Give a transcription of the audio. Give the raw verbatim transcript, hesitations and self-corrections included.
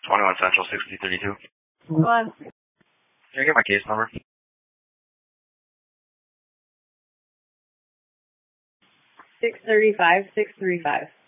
twenty-one Central, sixty thirty-two. Go on. Can I get my case number? six thirty-five, six thirty-five.